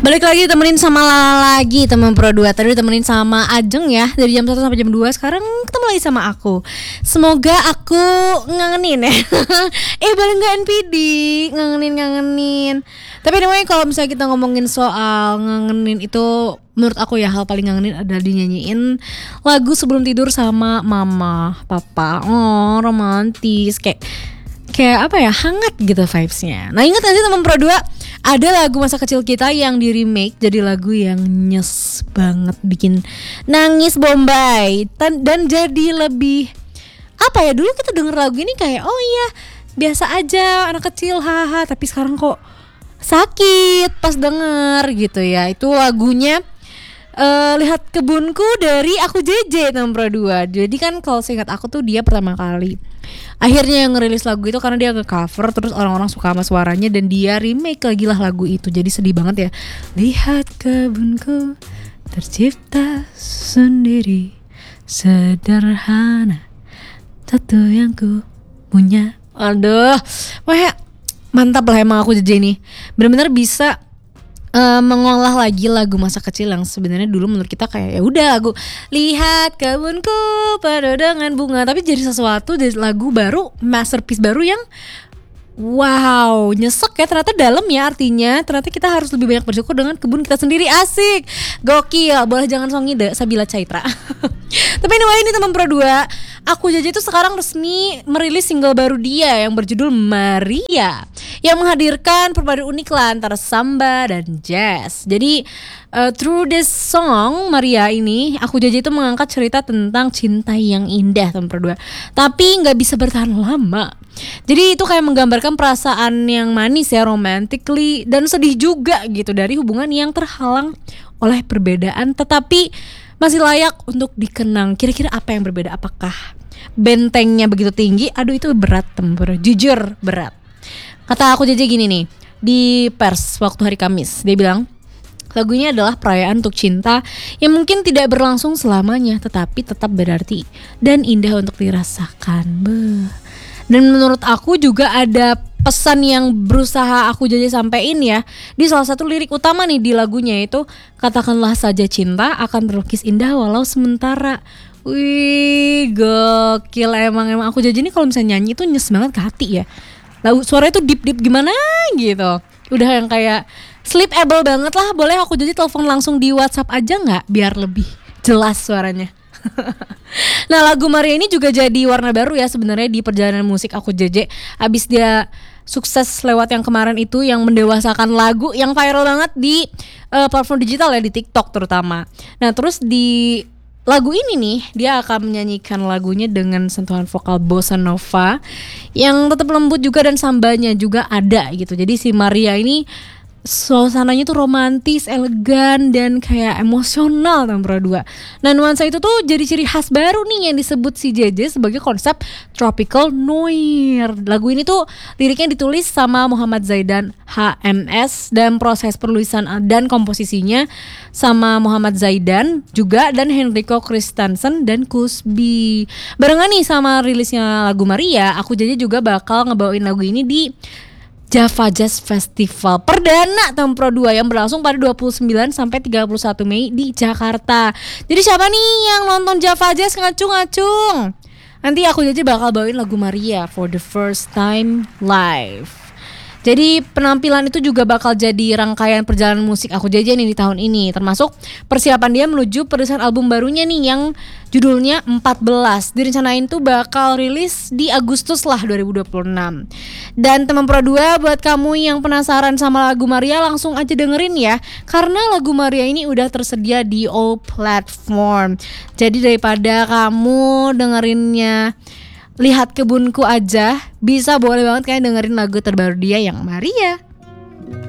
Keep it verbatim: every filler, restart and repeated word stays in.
Balik lagi temenin sama Lala lagi teman Pro dua. Tadi temenin sama Ajeng ya dari jam satu sampai jam dua. Sekarang ketemu lagi sama aku. Semoga aku ngangenin ya. eh balik gak N P D. Ngangenin-ngangenin. Tapi anyway kalau misalnya kita ngomongin soal ngangenin itu, menurut aku ya hal paling ngangenin adalah dinyanyiin lagu sebelum tidur sama mama, papa. Oh romantis. Kayak Kayak apa ya, hangat gitu vibes-nya. Nah ingat gak sih teman Pro dua, ada lagu masa kecil kita yang di remake jadi lagu yang nyes banget, bikin nangis Bombay. Dan, dan jadi lebih apa ya, dulu kita denger lagu ini kayak oh iya biasa aja anak kecil haha, tapi sekarang kok sakit pas denger gitu ya. Itu lagunya Uh, Lihat Kebunku dari Aku J J teman Pro dua. Jadi kan kalau seingat aku tuh dia pertama kali akhirnya yang ngerilis lagu itu karena dia nge-cover, terus orang-orang suka sama suaranya dan dia remake lagi lah lagu itu. Jadi sedih banget ya. Lihat kebunku tercipta sendiri, sederhana, satu yang ku punya. Aduh, wah mantap lah emang Aku J J ini. Benar-benar bisa Uh, mengolah lagi lagu masa kecil yang sebenarnya dulu menurut kita kayak ya udah lagu Lihat Kebunku penuh dengan bunga, tapi jadi sesuatu, jadi lagu baru, masterpiece baru yang wow, nyesek ya, ternyata dalam ya artinya. Ternyata kita harus lebih banyak bersyukur dengan kebun kita sendiri. Asik, gokil, boleh jangan songide Sabila Caitra. Tapi anyway ini teman Pro dua, Aku J J itu sekarang resmi merilis single baru dia yang berjudul Maria, yang menghadirkan perpaduan unik lah antara samba dan jazz. Jadi uh, through this song Maria ini, Aku J J itu mengangkat cerita tentang cinta yang indah teman Pro dua, tapi gak bisa bertahan lama. Jadi itu kayak menggambarkan perasaan yang manis ya, romantically, dan sedih juga gitu dari hubungan yang terhalang oleh perbedaan tetapi masih layak untuk dikenang. Kira-kira apa yang berbeda? Apakah bentengnya begitu tinggi? Aduh itu berat teman, jujur berat. Kata Aku J J gini nih di pers waktu hari Kamis, dia bilang lagunya adalah perayaan untuk cinta yang mungkin tidak berlangsung selamanya tetapi tetap berarti dan indah untuk dirasakan. Beuh. Dan menurut aku juga ada pesan yang berusaha Aku J J sampein ya di salah satu lirik utama nih di lagunya, itu katakanlah saja cinta akan terlukis indah walau sementara. Wih gokil emang. Emang Aku J J ini kalau misalnya nyanyi tuh nyes banget ke hati ya. Lagu suaranya tuh deep deep gimana gitu. Udah yang kayak sleepable banget lah. Boleh Aku J J telepon langsung di WhatsApp aja nggak biar lebih jelas suaranya. Nah lagu Maria ini juga jadi warna baru ya sebenarnya di perjalanan musik Aku J J. Abis dia sukses lewat yang kemarin itu yang mendewasakan lagu yang viral banget di uh, platform digital ya, di TikTok terutama. Nah terus di lagu ini nih dia akan menyanyikan lagunya dengan sentuhan vokal bossa nova yang tetap lembut juga dan sambanya juga ada gitu. Jadi si Maria ini suasananya tuh romantis, elegan, dan kayak emosional teman Pro dua. Nah nuansa itu tuh jadi ciri khas baru nih yang disebut si J J sebagai konsep tropical noir. Lagu ini tuh liriknya ditulis sama Muhammad Zaidan H M S dan proses penulisan dan komposisinya sama Muhammad Zaidan juga dan Henrico Christensen dan Kusbi. Barengan nih sama rilisnya lagu Maria, Aku J J juga bakal ngebawain lagu ini di Java Jazz Festival perdana tahun Pro dua yang berlangsung pada dua puluh sembilan sampai tiga puluh satu Mei di Jakarta. Jadi siapa nih yang nonton Java Jazz ngacung-ngacung? Nanti Aku J J bakal bawain lagu Maria for the first time live. Jadi penampilan itu juga bakal jadi rangkaian perjalanan musik Aku J J nih di tahun ini, termasuk persiapan dia menuju perilisan album barunya nih yang judulnya empat belas. Direncanain tuh bakal rilis di Agustus lah dua ribu dua puluh enam. Dan teman Pro dua, buat kamu yang penasaran sama lagu Maria langsung aja dengerin ya, karena lagu Maria ini udah tersedia di all platform. Jadi daripada kamu dengerinnya Lihat Kebunku aja, bisa boleh banget kayak dengerin lagu terbaru dia yang Maria.